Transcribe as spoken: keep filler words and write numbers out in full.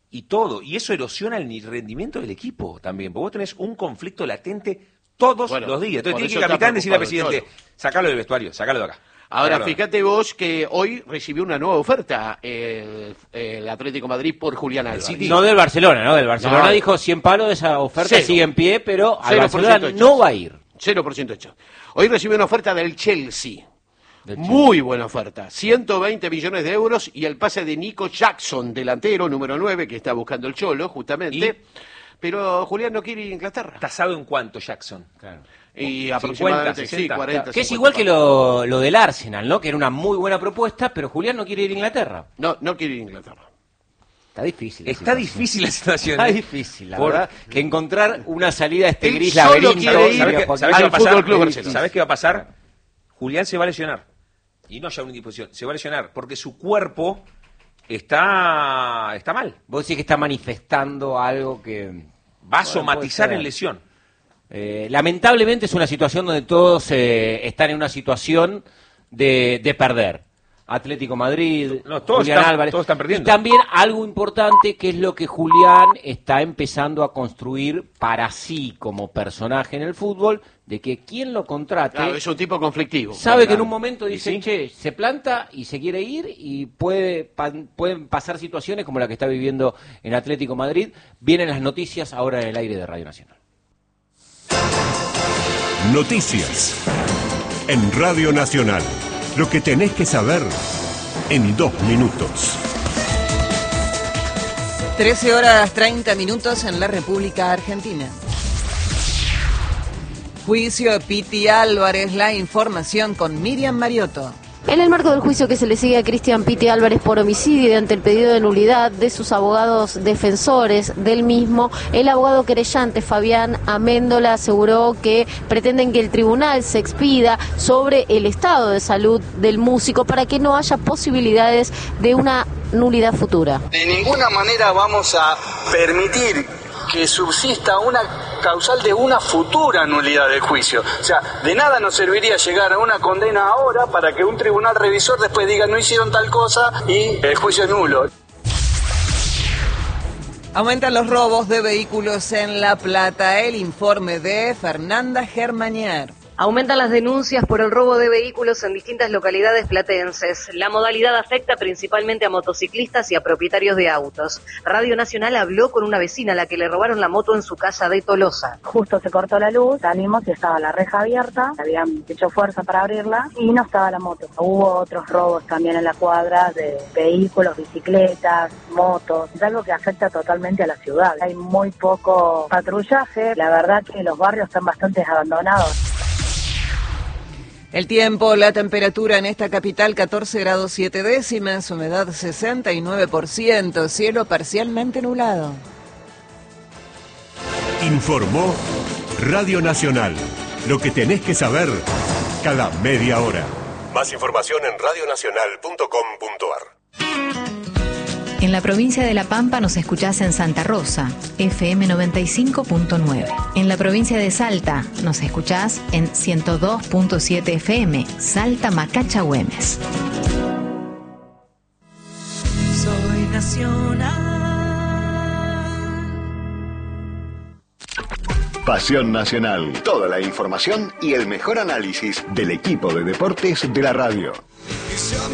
y todo. Y eso erosiona el rendimiento del equipo también, porque vos tenés un conflicto latente todos bueno, los días. Entonces tiene que el capitán decirle al presidente, sacalo del vestuario, sacalo de acá. Ahora, sacalo fíjate de vos que hoy recibió una nueva oferta el, el Atlético de Madrid por Julián Álvarez. No del Barcelona, ¿no? Del Barcelona no. Dijo cien palos, esa oferta Cero. sigue en pie, pero al Barcelona hecho. no va a ir. cero por ciento hecho. Hoy recibió una oferta del Chelsea. Muy buena oferta, ciento veinte millones de euros y el pase de Nico Jackson, delantero número nueve, que está buscando el Cholo, justamente. ¿Y? Pero Julián no quiere ir a Inglaterra. ¿Tasado en cuánto Jackson? Claro. Y aproximadamente cincuenta, sesenta, sí, cuarenta, que es cincuenta, igual que lo, lo del Arsenal, ¿no? Que era una muy buena propuesta, pero Julián no quiere ir a Inglaterra. No, no quiere ir a Inglaterra. Está difícil. Está situación. difícil la situación. Está difícil, la Por... verdad. Que encontrar una salida a este Él gris laberinto. ¿Sabés qué va a pasar? ¿Sabés qué va a pasar? Julián se va a lesionar. Y no ya una indisposición. Se va a lesionar porque su cuerpo está, está mal. Vos decís que está manifestando algo que... Va a bueno, somatizar en lesión. Eh, lamentablemente es una situación donde todos eh, están en una situación de, de perder. Atlético Madrid, no, todos Julián están, Álvarez. Todos están perdiendo. Y también algo importante que es lo que Julián está empezando a construir para sí como personaje en el fútbol, de que quien lo contrate... Claro, es un tipo conflictivo. Sabe claro. que en un momento dice, ¿Sí? che, se planta y se quiere ir y puede pa, pueden pasar situaciones como la que está viviendo en Atlético Madrid. Vienen las noticias ahora en el aire de Radio Nacional. Noticias en Radio Nacional. Lo que tenés que saber en dos minutos. trece horas treinta minutos en la República Argentina. Juicio de Piti Álvarez, la información con Miriam Mariotto. En el marco del juicio que se le sigue a Cristian Piti Álvarez por homicidio y ante el pedido de nulidad de sus abogados defensores del mismo, el abogado querellante Fabián Améndola aseguró que pretenden que el tribunal se expida sobre el estado de salud del músico para que no haya posibilidades de una nulidad futura. De ninguna manera vamos a permitir que subsista una causal de una futura nulidad del juicio. O sea, de nada nos serviría llegar a una condena ahora para que un tribunal revisor después diga no hicieron tal cosa y el juicio es nulo. Aumentan los robos de vehículos en La Plata. El informe de Fernanda Germanier. Aumentan las denuncias por el robo de vehículos en distintas localidades platenses. La modalidad afecta principalmente a motociclistas y a propietarios de autos. Radio Nacional habló con una vecina a la que le robaron la moto en su casa de Tolosa. Justo se cortó la luz, salimos y estaba la reja abierta, habían hecho fuerza para abrirla y no estaba la moto. Hubo otros robos también en la cuadra de vehículos, bicicletas, motos. Es algo que afecta totalmente a la ciudad. Hay muy poco patrullaje, la verdad que los barrios están bastante abandonados. El tiempo, la temperatura en esta capital catorce grados siete décimas, humedad sesenta y nueve por ciento, cielo parcialmente nublado. Informó Radio Nacional. Lo que tenés que saber cada media hora. Más información en radio nacional punto com punto a r. En la provincia de La Pampa nos escuchás en Santa Rosa, F M noventa y cinco punto nueve. En la provincia de Salta nos escuchás en ciento dos punto siete F M, Salta Macacha Güemes. Soy nacional. Pasión Nacional. Toda la información y el mejor análisis del equipo de deportes de la radio.